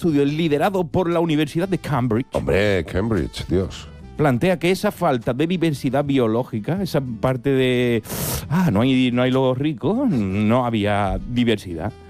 estudio liderado por la Universidad de Cambridge Hombre, Cambridge, Dios. plantea que esa falta de diversidad biológica, esa parte de no hay los ricos, no había diversidad.